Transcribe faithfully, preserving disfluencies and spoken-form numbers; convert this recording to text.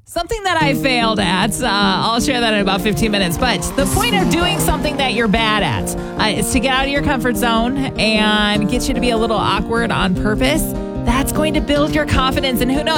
Something that I failed at. Uh, I'll share that in about fifteen minutes. But the point of doing something that you're bad at uh, is to get out of your comfort zone and get you to be a little awkward on purpose. That's going to build your confidence. And who knows?